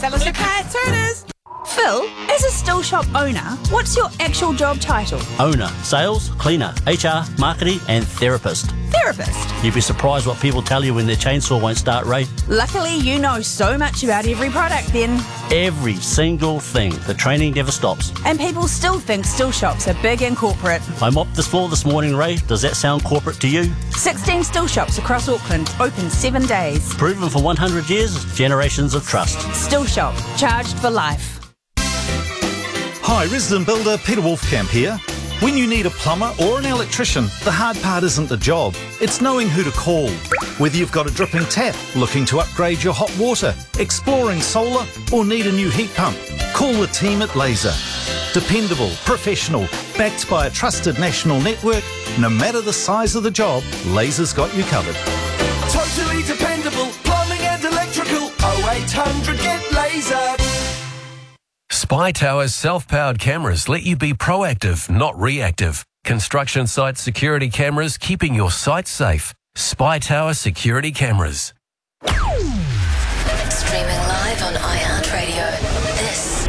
Alice at Turners. Phil, as a still shop owner, what's your actual job title? Owner, sales, cleaner, HR, marketing and therapist. Therapist. You'd be surprised what people tell you when their chainsaw won't start, Ray. Luckily, you know so much about every product then. Every single thing. The training never stops. And people still think still shops are big and corporate. I mopped this floor this morning, Ray. Does that sound corporate to you? 16 still shops across Auckland, open 7 days. Proven for 100 years, generations of trust. Still shop, charged for life. Hi, resident builder Peter Wolfcamp here. When you need a plumber or an electrician, the hard part isn't the job, it's knowing who to call. Whether you've got a dripping tap, looking to upgrade your hot water, exploring solar, or need a new heat pump, call the team at Laser. Dependable, professional, backed by a trusted national network, no matter the size of the job, Laser's got you covered. Totally dependable, plumbing and electrical, 0800 get Laser. Spy Tower's self-powered cameras let you be proactive, not reactive. Construction site security cameras keeping your site safe. Spy Tower security cameras. Streaming live on iHeartRadio. This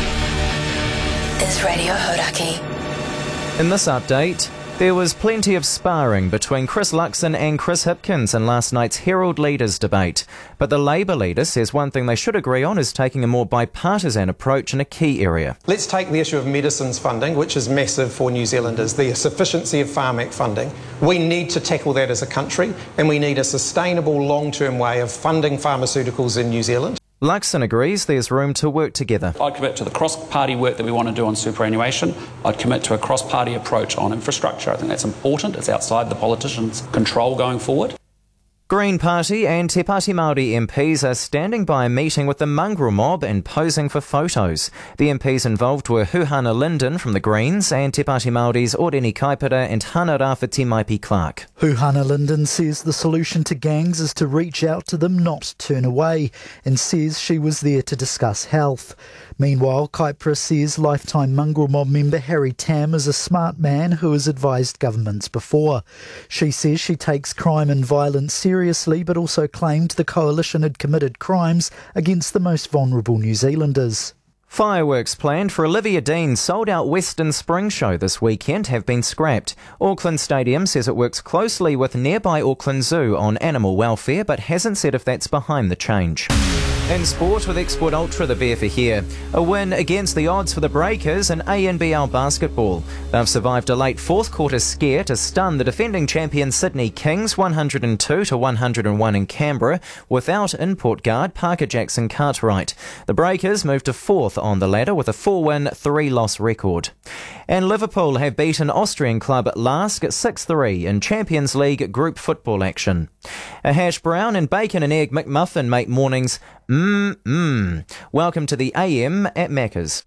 is Radio Hodaki. In this update, there was plenty of sparring between Chris Luxon and Chris Hipkins in last night's Herald Leaders debate. But the Labour leader says one thing they should agree on is taking a more bipartisan approach in a key area. Let's take the issue of medicines funding, which is massive for New Zealanders, the sufficiency of Farm Act funding. We need to tackle that as a country, and we need a sustainable long-term way of funding pharmaceuticals in New Zealand. Luxon agrees there's room to work together. I'd commit to the cross-party work that we want to do on superannuation. I'd commit to a cross-party approach on infrastructure. I think that's important. It's outside the politicians' control going forward. Green Party and Te Pāti Māori MPs are standing by a meeting with the mongrel mob and posing for photos. The MPs involved were Huhana Linden from the Greens and Te Pāti Māori's Oreni Kaipara and Hana Rāwhiti Maipi Clark. Huhana Linden says the solution to gangs is to reach out to them, not turn away, and says she was there to discuss health. Meanwhile, Kaipara says lifetime mongrel mob member Harry Tam is a smart man who has advised governments before. She says she takes crime and violence seriously, but also claimed the coalition had committed crimes against the most vulnerable New Zealanders. Fireworks planned for Olivia Dean's sold-out Western Spring Show this weekend have been scrapped. Auckland Stadium says it works closely with nearby Auckland Zoo on animal welfare, but hasn't said if that's behind the change. In sport, with Export Ultra the bear for here. A win against the odds for the Breakers in ANBL basketball. They've survived a late fourth quarter scare to stun the defending champion Sydney Kings 102-101 in Canberra without import guard Parker Jackson Cartwright. The Breakers moved to fourth on the ladder with a 4-win, 3-loss record. And Liverpool have beaten Austrian club Lask 6-3 in Champions League group football action. A hash brown and bacon and egg McMuffin make mornings Welcome to the AM at Macca's.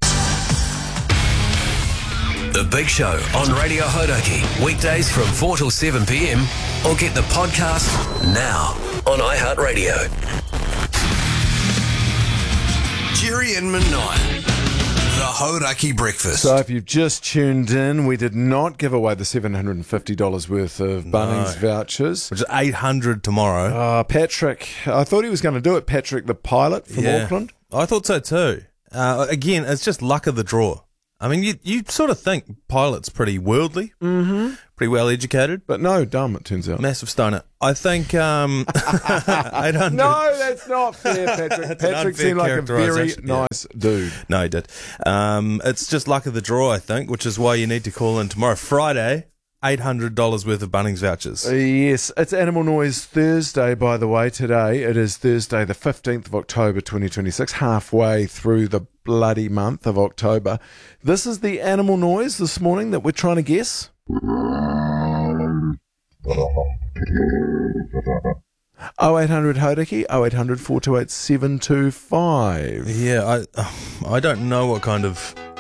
The Big Show on Radio Hodaki. Weekdays from 4 till 7 p.m. or get the podcast now on iHeartRadio. Jerry and Manai. The Hodaki Breakfast. So if you've just tuned in, we did not give away the $750 worth of Bunnings vouchers. Which is $800 tomorrow. Patrick, I thought he was going to do it, Patrick the pilot from Auckland. I thought so too. Again, it's just luck of the draw. I mean, you sort of think pilot's pretty worldly, pretty well educated. But no, dumb, it turns out. Massive stoner. I think 800. No, that's not fair, Patrick. Patrick seemed like a very nice dude. No, he did. It's just luck of the draw, I think, which is why you need to call in tomorrow. Friday, $800 worth of Bunnings vouchers. Yes, it's Animal Noise Thursday, by the way, today. It is Thursday, the 15th of October, 2026, halfway through the bloody month of October. This is the animal noise this morning that we're trying to guess. 0800 Hodaki, 0800 428 725. Yeah, I don't know what kind of